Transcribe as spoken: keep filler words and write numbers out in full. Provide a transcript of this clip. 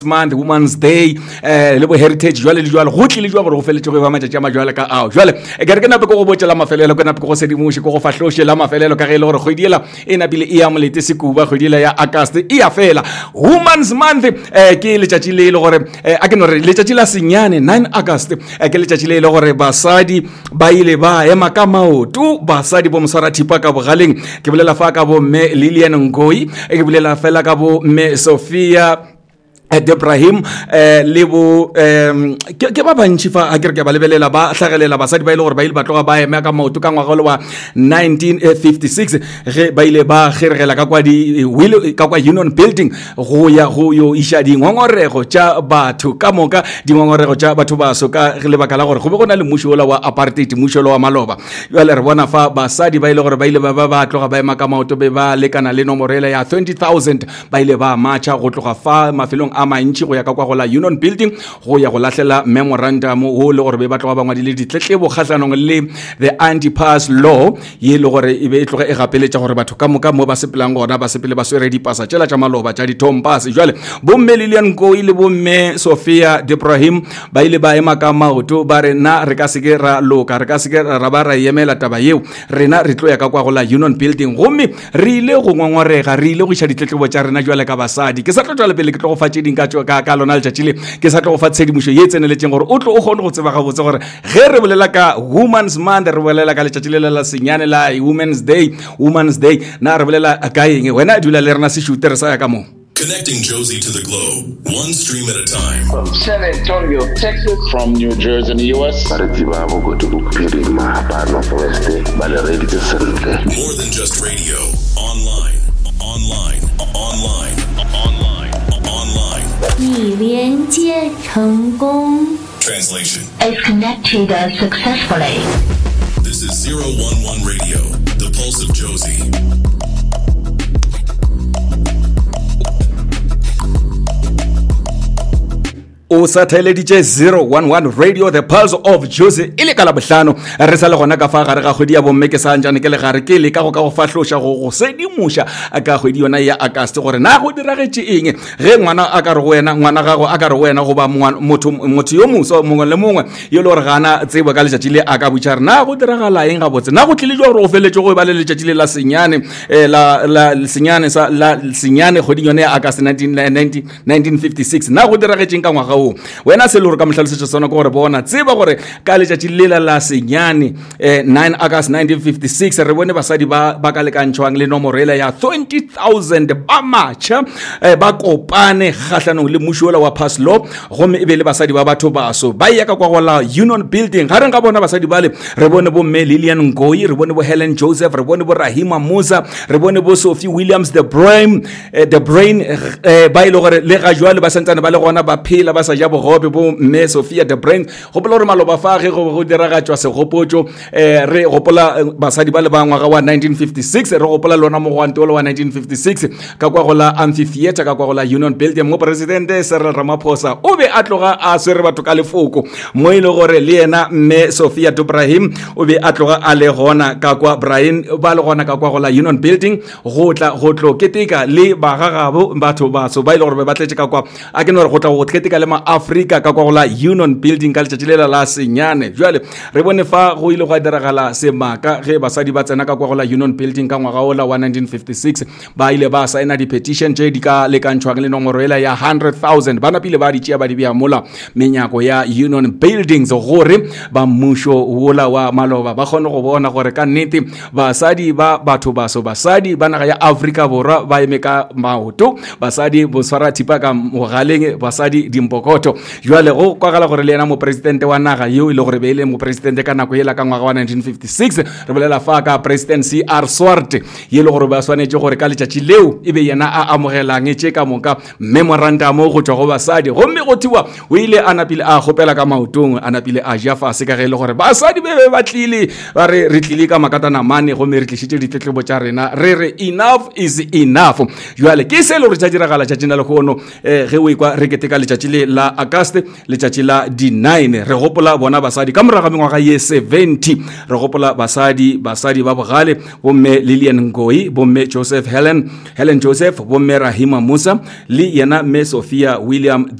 month, Women's Day, eh le bo heritage jwale le jwale go tlile jwa gore go feletse go ba matša tša majwale ka ao jwale e ke re ke nape go go botša la mafelelo ke nape go sedimoše go go fahloshe la mafelelo ka ge le gore kgwediela e napile e amolete sekuba kgwediela ya August e a fela Women's Month eh ke letšatši le le gore a ke no re letšatši la senyane nine August eh ke letšatši le le gore basadi ba ile ba ema ka maoto basadi bo moswara thipa ka bogaleng ke bolela fa ka bo mme Lilian Ngoyi e ke bolela fela ka bo mme Sophia Ibrahim eh lebo em ke ba bantši fa a ke re ke ba lebelela ba hlagelela basadi ba ile gore ba ile ba tloga ba ema ka maoto ka ngwaga wa nineteen fifty-six ge ba ile ba kgeregela ka kwa di will ka kwa Union Building go ya go yo isha dingongorego tša batho ka moka dingongorego tša batho ba so ka le baka la gore go be go na le mushola wa apartheid mushola wa maloba jwale re bona fa basadi ba ile gore ba ile ba ba tloga ba ema ka maoto be ba lekana le nomorela ya twenty thousand ba ile ba matša go tloga fa mafelong a mantši go ya ka kwa go la Union Building go ya go lahlela memorandum go le gore be ba tloga ba ngwadile ditletlebo kgahlanong le the anti-pass law ye le gore e be e tloga e gapeletša gore batho ka moka mo ba sepelang gona ba sepele ba swere dipasa tšela tša maloba tša dithompas jwale bomme Lilian Ngoyi le bomme Sophia Ibrahim ba ile ba ema ka maoto ba re na re ka seke ra loka re ka seke ra ba ra emela taba yeo rena re tlo ya ka kwa go la Union Building gomme re ile go ngongorega re ile go iša ditletlebo tša rena jwale ka basadi ke sa tlo tšwela pele ke tlo go fa tše ding ka ka ka lona letšatši le ke sa tlo go fa tshedimošo ye tseneletšeng gore o tlo o kgone go tseba gabotse gore ge re bolela ka Women's Month re bolela ka letšatši le la senyane la Women's Day Women's Day na re bolela ka eng wena dula le rena se shute re sa ya ka mo Connecting Josie to the globe, one stream at a time. From San Antonio, Texas. From New Jersey in the U S. More than just radio. Online, online, online, online, online. 已连接成功 Translation is connected successfully. This is zero one one Radio, the pulse of Josie. o satelleditše zero one one Radio, the pulse of Josie ile ka la bohlano re sa le gona ka fa gare ga kgwedi ya bomme ke sa ntšane ke le gare ke le ka go ka go fahloša go go sedimoša ka kgwedi yona ya August gore na go diragetše eng ge ngwana a ka re go wena ngwana gago a ka re go wena go ba motho motho yo moso mongwe le mongwe yo le gore gana tsebo ka letšatši le a ka botša re na go diragala eng gabotse na go tlile jwa gore go feletše go ba le letšatši le la senyane la la senyane sa la senyane kgwedi yona ya August nineteen fifty-six na go diragetše eng ka ngwaga wena se le gore ka mohlalosetšo sona ko gore bona tseba gore ka letšatši lela la senyane nine August nineteen fifty-six re bone basadi ba ba ka lekantšhwang le nomorela ya twenty thousand ba matšha ba kopane kgahlanong le mushola wa pass law gomme e be le basadi ba batho baso ba ya ka kwa go la Union Building ga reng ka bona basadi bale re bone bo mme Lilian Ngoyi re bone bo Helen Joseph re bone bo Rahima Musa re bone bo Sophie Williams the brain the brain ba ile gore le ga jwale ba santsane ba le gona ba phela ba ja bogobe bo mme Sophia the brain go bola gore maloba fa ge go go diragatšwa segopotšo eh re gopola basadi ba le bangwa ga wa nineteen fifty-six re gopola lona mogwantolo wa nineteen fifty-six ka kwa go la amphitheater ka kwa go la Union Building mo presidente Cyril Ramaphosa o be a tloga a swere batho ka lefoko mo ile gore le yena mme Sophia Ibrahim o be a tloga a le gona ka kwa Brian ba le gona ka kwa go la Union Building go tla go tlo keteka le ba gagabo batho ba so ba ile gore ba tletše ka kwa a ke no re go tla go keteka le Africa ka kwa go la Union Building ka letšatši le la senyane jwale re bone fa go ile go diragala semaka ge basadi ba tsena ka kwa go la Union Building ka ngwaga ola wa nineteen fifty-six ba ile ba saena di petition tše di ka lekantšhwang le nomorela ya one hundred thousand ba napile ba di tšea ba di bea mola menyako ya Union Buildings gore ba mmušo wola wa maloba ba kgone go bona gore ka nnete basadi ba batho baso basadi ba naga ya Africa borwa ba eme ka maoto basadi bo swara thipa ka mogaleng basadi dimpoko jwale go kwagala gore le yena mo presidente wa naga yo ile gore be ile mo presidente ka nako yela ka ngwaga wa nineteen fifty-six re bolela fa ka president C R Swart ye le gore ba swanetse gore ka letšatši leo e be yena a amogelang e tše ka moka memorandum go tšwa go basadi gomme go thiwa o ile a napile a gopela ka maotong a napile a ja fase ka ge le gore basadi be be ba tlile ba re re tlile ka makatana mane gomme re tlišitše ditletlebo tša rena re re enough is enough jwale ke se le gore tša diragala tšatšina le gono ge o ikwa re keteka letšatši le la Auguste letšatši la di nine. Re gopola bona basadi ka moraga mengwaga ye seventy. Re gopola basadi basadi ba bogale bomme Lillian Ngoyi, bomme Joseph Helen Helen Joseph, bomme Rahima Musa le yena me Sophia William